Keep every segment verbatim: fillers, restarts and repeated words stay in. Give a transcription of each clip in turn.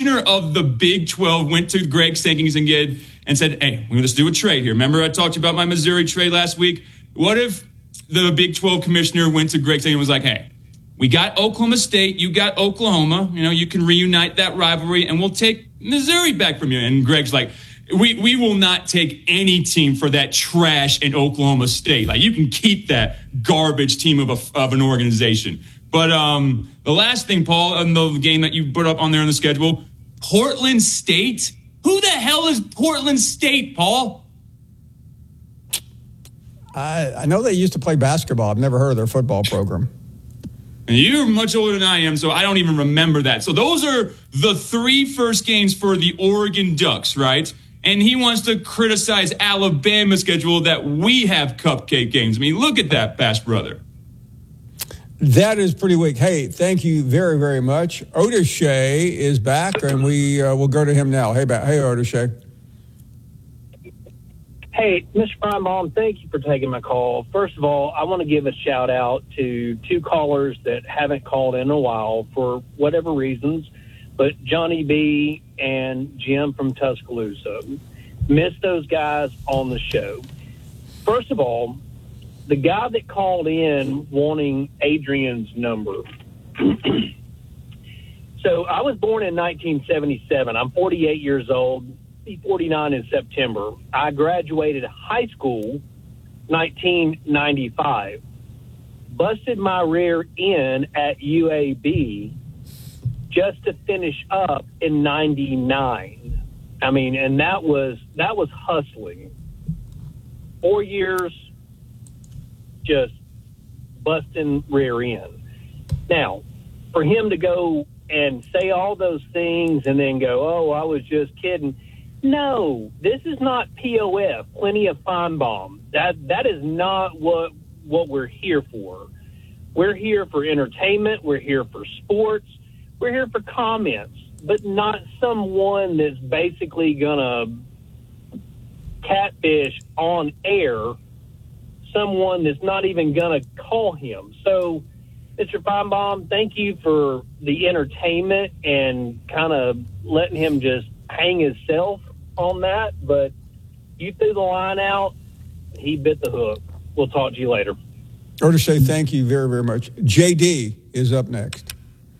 commissioner of the Big twelve went to Greg Sankings and, get, and said, hey, let's do a trade here. Remember I talked to you about my Missouri trade last week? What if the Big twelve commissioner went to Greg Sankings and was like, hey, we got Oklahoma State, you got Oklahoma, you know, you can reunite that rivalry, and we'll take Missouri back from you. And Greg's like, we we will not take any team for that trash in Oklahoma State. Like, you can keep that garbage team of a, of an organization. But um, the last thing, Paul, on the game that you put up on there on the schedule, Portland State. Who the hell is Portland State, Paul? I, I know they used to play basketball. I've never heard of their football program. And you're much older than I am, so I don't even remember that. So those are the three first games for the Oregon Ducks, right? And he wants to criticize Alabama's schedule that we have cupcake games. I mean, look at that, Bash brother. That is pretty weak. Hey, thank you very, very much. Otis Shea is back, and we uh, will go to him now. Hey, back. Hey, Otis Shea. Hey, Mister Feinbaum, thank you for taking my call. First of all, I want to give a shout out to two callers that haven't called in a while for whatever reasons, but Johnny B and Jim from Tuscaloosa. Miss those guys on the show. First of all, the guy that called in wanting Adrian's number. So I was born in nineteen seventy-seven. I'm forty-eight years old. Be forty-nine in September. I graduated high school nineteen ninety-five. Busted my rear end at U A B just to finish up in ninety-nine. I mean, and that was that was hustling. Four years just busting rear end. Now, for him to go and say all those things and then go, oh, I was just kidding. No, this is not P O F, plenty of Feinbaum. That that is not what what we're here for. We're here for entertainment. We're here for sports. We're here for comments, but not someone that's basically gonna catfish on air someone that's not even gonna call him. So, Mister Feinbaum, thank you for the entertainment and kind of letting him just hang himself on that, but you threw the line out, he bit the hook. We'll talk to you later. Otis Shea, thank you very, very much. J D is up next.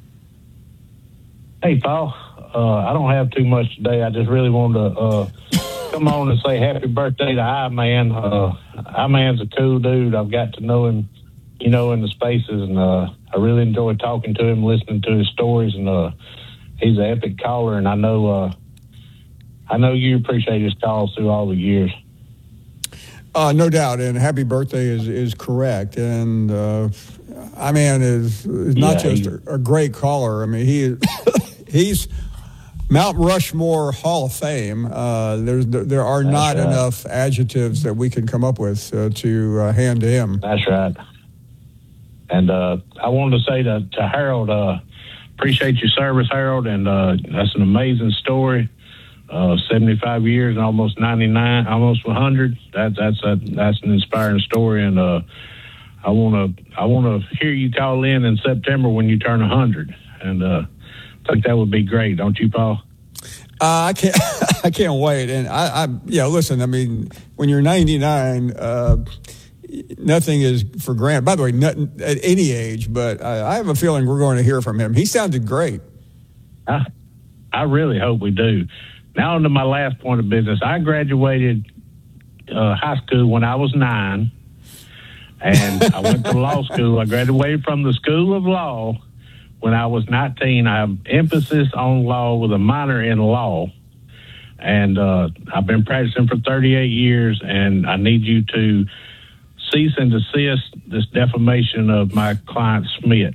Hey, Paul. Uh, I don't have too much today. I just really wanted to uh, come on and say happy birthday to I-Man. Uh, I-Man's a cool dude. I've got to know him, you know, in the spaces, and uh, I really enjoy talking to him, listening to his stories, and uh, he's an epic caller, and I know uh, I know you appreciate his calls through all the years. Uh, no doubt, and happy birthday is, is correct. And uh, I-Man is, is not yeah, just he, a, a great caller. I mean, he is, he's Mount Rushmore Hall of Fame. Uh, there's there are not right. enough adjectives that we can come up with uh, to uh, hand to him. That's right. And uh, I wanted to say to, to Harold, uh, appreciate your service, Harold, and uh, that's an amazing story. Uh, seventy-five years and almost ninety-nine, almost one hundred. That, that's a, that's an inspiring story, and uh, I want to I want to hear you call in in September when you turn one hundred, and uh, I think that would be great, don't you, Paul? Uh, I can't I can't wait, and I, I yeah. Listen, I mean, when you're ninety-nine, uh, nothing is for granted. By the way, nothing at any age, but I, I have a feeling we're going to hear from him. He sounded great. I I really hope we do. Now on to my last point of business. I graduated uh, high school when I was nine, and I went to law school. I graduated from the School of Law when I was nineteen. I have emphasis on law with a minor in law, and uh, I've been practicing for thirty-eight years, and I need you to cease and desist this defamation of my client Smith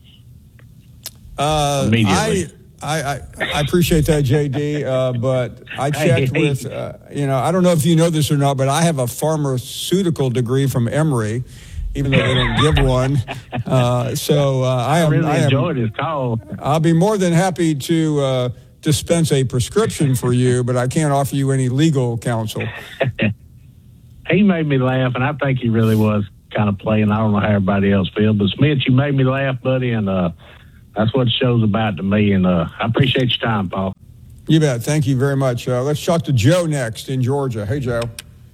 uh, immediately. I- I, I, I appreciate that, J D, uh, but I checked with, uh, you know, I don't know if you know this or not, but I have a pharmaceutical degree from Emory, even though they don't give one. Uh, so uh, I, am, I really I am, enjoyed his call. I'll be more than happy to uh, dispense a prescription for you, but I can't offer you any legal counsel. He made me laugh, and I think he really was kind of playing. I don't know how everybody else feels, but Smith, you made me laugh, buddy, and uh, That's what the show's about to me, and uh, I appreciate your time, Paul. You bet. Thank you very much. Uh, let's talk to Joe next in Georgia. Hey, Joe.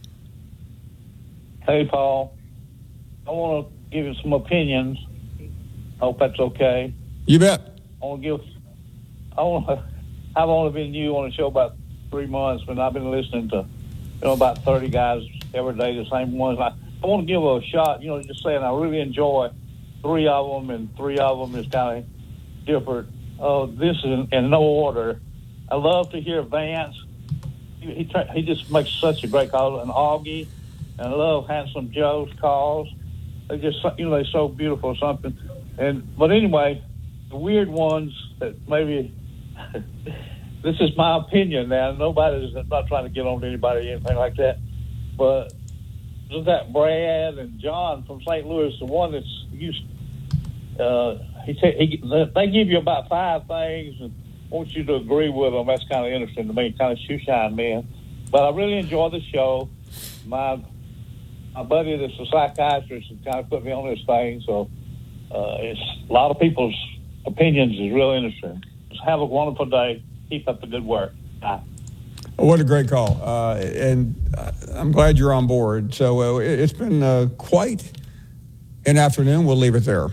Hey, Paul. I want to give you some opinions. I hope that's okay. You bet. I want to give. I want to. I've only been new on the show about three months, but I've been listening to, you know, about thirty guys every day, the same ones. I, I want to give a shot. You know, just saying I really enjoy three of them, and three of them is kind of different. Uh, this is in, in no order. I love to hear Vance. He he, tra- he just makes such a great call, and Augie, and I love Handsome Joe's calls. They just, you know, they're so beautiful or something. And but anyway, the weird ones that maybe this is my opinion now. Nobody's I'm not trying to get on to anybody or anything like that. But isn't that Brad and John from Saint Louis, the one that's used? Uh, he, t- he they give you about five things and want you to agree with them. That's kind of interesting to me, kind of shoe shine men. But I really enjoy the show. My my buddy that's a psychiatrist has kind of put me on this thing, so uh, it's a lot of people's opinions is real interesting. Just have a wonderful day. Keep up the good work. Bye. What a great call. Uh, and I'm glad you're on board. So uh, it's been uh, quite an afternoon. We'll leave it there.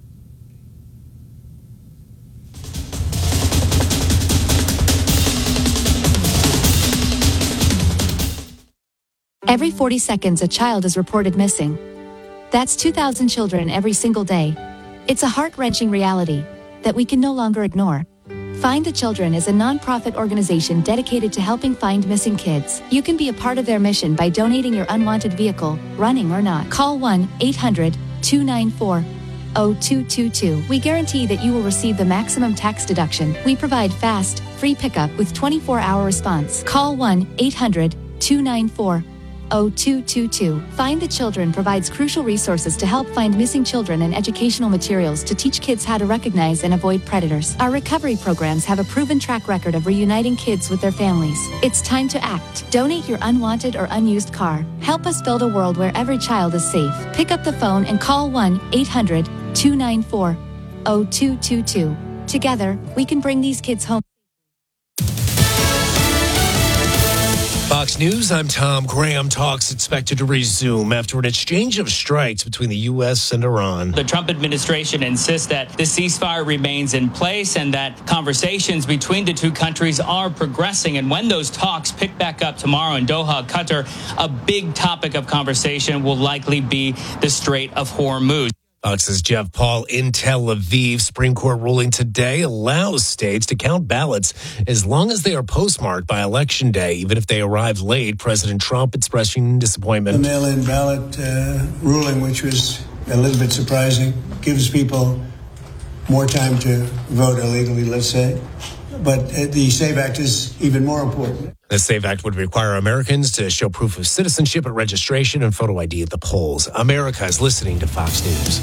Every forty seconds, a child is reported missing. That's two thousand children every single day. It's a heart-wrenching reality that we can no longer ignore. Find the Children is a nonprofit organization dedicated to helping find missing kids. You can be a part of their mission by donating your unwanted vehicle, running or not. Call one eight hundred two nine four oh two two two. We guarantee that you will receive the maximum tax deduction. We provide fast, free pickup with twenty-four hour response. Call one eight hundred two nine four oh two two two. Find the Children provides crucial resources to help find missing children and educational materials to teach kids how to recognize and avoid predators. Our recovery programs have a proven track record of reuniting kids with their families. It's time to act. Donate your unwanted or unused car. Help us build a world where every child is safe. Pick up the phone and call one eight hundred two nine four oh two two two. Together, we can bring these kids home. Fox News, I'm Tom Graham. Talks expected to resume after an exchange of strikes between the U S and Iran. The Trump administration insists that the ceasefire remains in place and that conversations between the two countries are progressing. And when those talks pick back up tomorrow in Doha, Qatar, a big topic of conversation will likely be the Strait of Hormuz. Fox's Jeff Paul in Tel Aviv. Supreme Court ruling today allows states to count ballots as long as they are postmarked by Election Day, even if they arrive late. President Trump expressing disappointment. The mail-in ballot uh, ruling, which was a little bit surprising, gives people more time to vote illegally, let's say. But uh, the SAVE Act is even more important. The SAVE Act would require Americans to show proof of citizenship at registration and photo I D at the polls. America is listening to Fox News.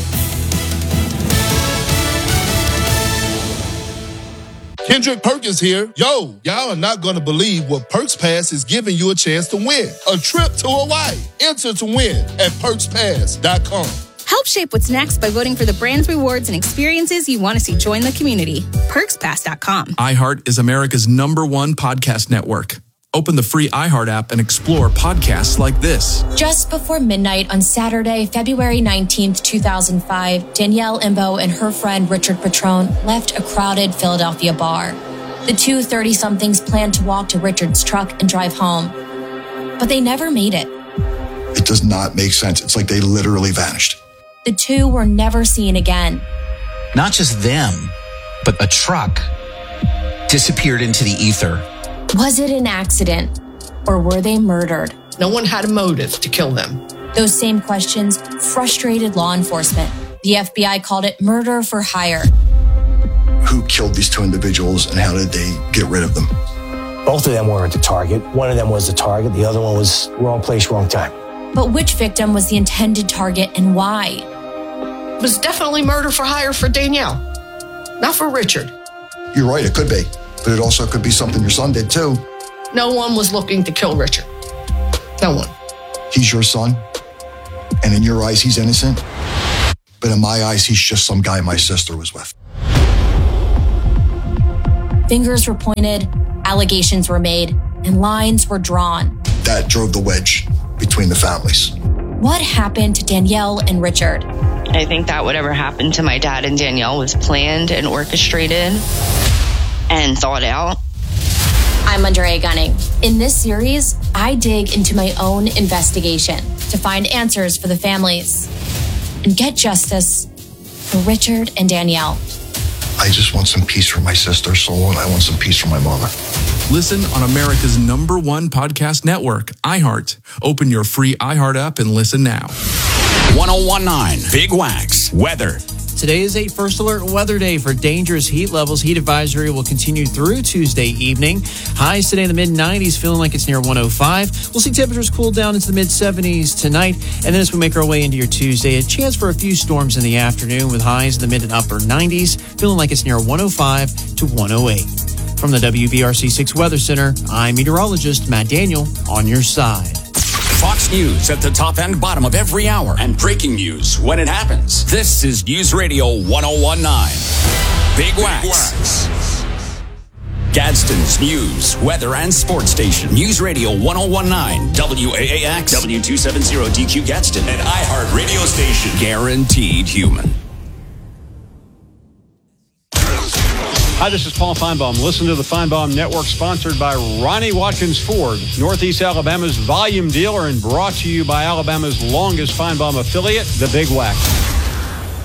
Kendrick Perkins here. Yo, y'all are not going to believe what Perks Pass is giving you a chance to win. A trip to Hawaii. Enter to win at perks pass dot com. Help shape what's next by voting for the brands, rewards, and experiences you want to see join the community. perks pass dot com. iHeart is America's number one podcast network. Open the free iHeart app and explore podcasts like this. Just before midnight on Saturday, February nineteenth, two thousand five, Danielle Imbo and her friend Richard Petrone left a crowded Philadelphia bar. The two thirty-somethings planned to walk to Richard's truck and drive home, but they never made it. It does not make sense. It's like they literally vanished. The two were never seen again. Not just them, but a truck disappeared into the ether. Was it an accident, or were they murdered? No one had a motive to kill them. Those same questions frustrated law enforcement. The F B I called it murder for hire. Who killed these two individuals and how did they get rid of them? Both of them weren't the target. One of them was the target. The other one was wrong place, wrong time. But which victim was the intended target and why? It was definitely murder for hire for Danielle, not for Richard. You're right, it could be. But it also could be something your son did too. No one was looking to kill Richard. No one. He's your son, and in your eyes, he's innocent. But in my eyes, he's just some guy my sister was with. Fingers were pointed, allegations were made, and lines were drawn. That drove the wedge between the families. What happened to Danielle and Richard? I think that whatever happened to my dad and Danielle was planned and orchestrated and thought out. I'm Andrea Gunning. In this series, I dig into my own investigation to find answers for the families and get justice for Richard and Danielle. I just want some peace for my sister's soul, and I want some peace for my mother. Listen on America's number one podcast network, iHeart. Open your free iHeart app and listen now. ten nineteen Big Wax Weather. Today is a first alert weather day for dangerous heat levels. Heat advisory will continue through Tuesday evening. Highs today in the mid nineties, feeling like it's near one oh five. We'll see temperatures cool down into the mid seventies tonight. And then as we make our way into your Tuesday, a chance for a few storms in the afternoon with highs in the mid and upper nineties, feeling like it's near one oh five to one oh eight. From the W B R C six Weather Center, I'm meteorologist Matt Daniel on your side. Fox News at the top and bottom of every hour, and breaking news when it happens. This is News Radio ten nineteen. Big Wax. Gadsden's news, weather, and sports station. News Radio ten nineteen, W A A X, W two seventy D Q Gadsden, and iHeart Radio Station. Guaranteed human. Hi, this is Paul Feinbaum. Listen to the Feinbaum Network, sponsored by Ronnie Watkins Ford, Northeast Alabama's volume dealer, and brought to you by Alabama's longest Feinbaum affiliate, the Big Wax.